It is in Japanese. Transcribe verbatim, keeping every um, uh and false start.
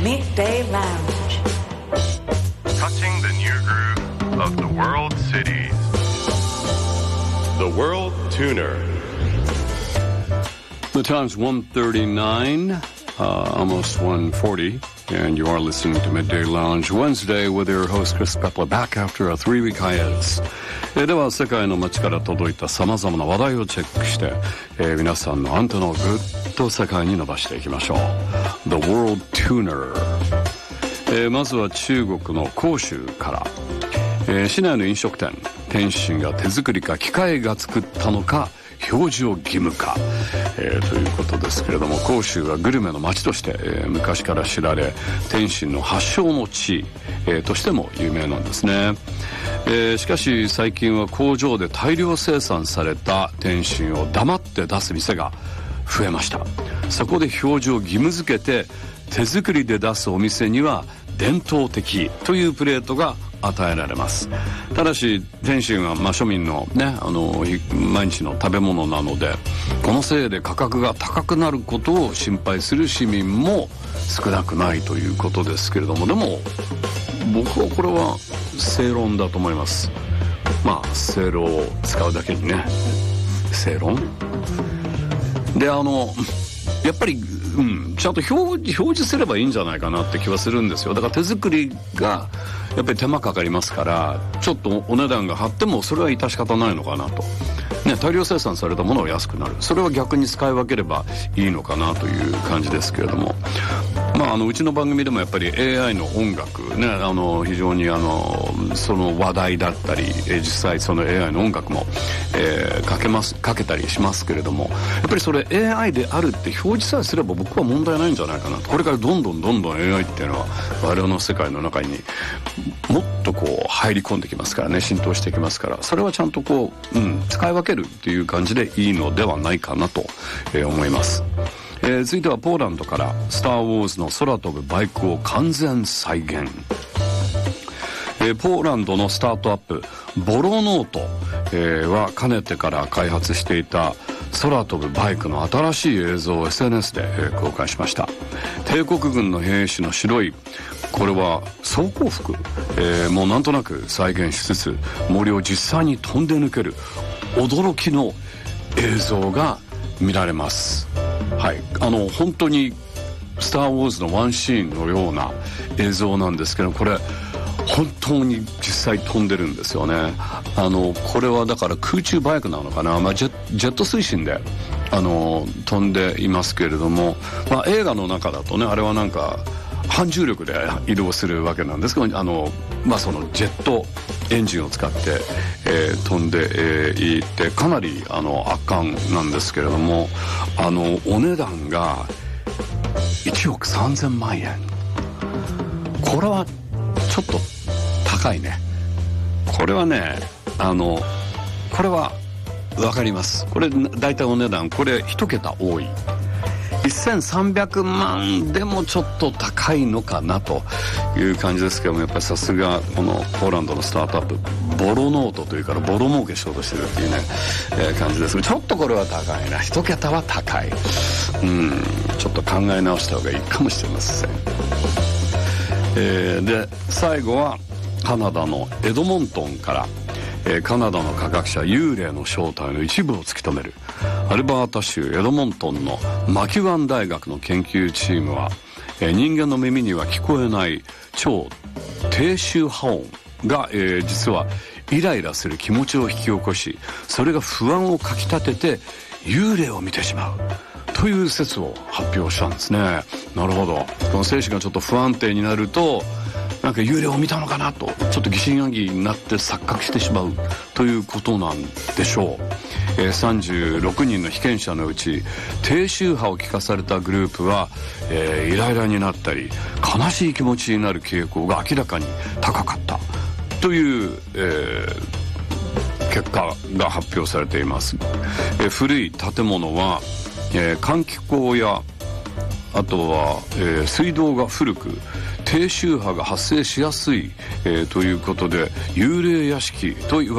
Midday Lounge. Touching the new groove of the world cities. The World Tuner. The time's one thirty-nine, uh, almost one forty, and you are listening to Midday Lounge Wednesday with your host Chris Pepler back after a three-week hiatus. えー、では世界の街から届いた様々な話題をチェックして、えー、皆さんのアンテナをぐっと世界に伸ばしていきましょう。The World Tuner、えー、まずは中国の広州から、えー、市内の飲食店、店主が手作りか機械が作ったのか表示を義務化、えー、ということですけれども、広州はグルメの街として、えー、昔から知られ、天津の発祥の地、えー、としても有名なんですね。えー、しかし最近は工場で大量生産された天津を黙って出す店が増えました。そこで表示を義務付けて手作りで出すお店には伝統的というプレートが与えられます。ただし天津はまあ庶民のね、あの毎日の食べ物なので、このせいで価格が高くなることを心配する市民も少なくないということですけれども、でも僕はこれは正論だと思います。まあ正論を使うだけにね、正論で、あのやっぱりうん、ちゃんと表示、表示すればいいんじゃないかなって気はするんですよ。だから手作りがやっぱり手間かかりますから、ちょっとお値段が張ってもそれは致し方ないのかなと、ね、大量生産されたものは安くなる、それは逆に使い分ければいいのかなという感じですけれども、まあ、あのうちの番組でもやっぱり エーアイ の音楽ね、あの非常にあのその話題だったり、え実際その エーアイ の音楽も、えー、かけますかけたりしますけれども、やっぱりそれ エーアイ であるって表示さえすれば僕は問題ないんじゃないかなと。これからどんどんどんどん エーアイ っていうのは我々の世界の中にもっとこう入り込んできますからね、浸透してきますから、それはちゃんとこう、うん、使い分けるっていう感じでいいのではないかなと、えー、思います。えー、続いてはポーランドからスター・ウォーズの空飛ぶバイクを完全再現。えー、ポーランドのスタートアップボロノート、えー、はかねてから開発していた空飛ぶバイクの新しい映像を エスエヌエス で、えー、公開しました。帝国軍の兵士の白い、これは装甲服、えー、もうなんとなく再現しつつ、森を実際に飛んで抜ける驚きの映像が見られます。はい、あの本当にスター・ウォーズのワンシーンのような映像なんですけど、これ本当に実際飛んでるんですよね。あのこれはだから空中バイクなのかな、まあ、ジェ、ジェット推進であの飛んでいますけれども、まあ、映画の中だとね、あれはなんか反重力で移動するわけなんですけど、あの、まあ、そのジェットエンジンを使って、えー、飛んでい、えー、ってかなりあの圧巻なんですけれども、あのお値段がいちおくさんぜんまんえん。これはちょっと高いね。これはね、あのこれは分かります。これだいたいお値段、これ一桁多いせんさんびゃくまんでもちょっと高いのかなという感じですけども、やっぱりさすがこのポーランドのスタートアップボロノートというからボロ儲けしようとしてるっていうね、えー、感じですが、ちょっとこれは高いな、一桁は高い。うんちょっと考え直した方がいいかもしれません。えー、で最後はカナダのエドモントンから、えー、カナダの科学者幽霊の正体の一部を突き止めるアルバータ州エドモントンのマキュアン大学の研究チームは、えー、人間の耳には聞こえない超低周波音が、えー、実はイライラする気持ちを引き起こし、それが不安をかきたてて幽霊を見てしまうという説を発表したんですね。なるほど。この精子がちょっと不安定になると、なんか幽霊を見たのかなとちょっと疑心暗鬼になって錯覚してしまうということなんでしょう。えー、さんじゅうろくにんの被験者のうち低周波を聞かされたグループは、えー、イライラになったり悲しい気持ちになる傾向が明らかに高かったという、えー、結果が発表されています。えー、古い建物は、えー、換気口やあとは、えー、水道が古く低周波が発生しやすい、えー、ということで幽霊屋敷と言われ